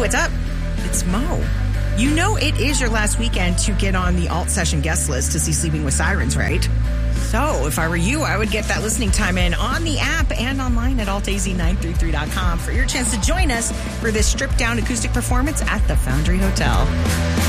what's up? It's Mo. You know it is your last weekend to get on the Alt Session guest list to see Sleeping with Sirens, right? So if I were you, I would get that listening time in on the app and online at altaz933.com for your chance to join us for this stripped-down acoustic performance at the Foundry Hotel.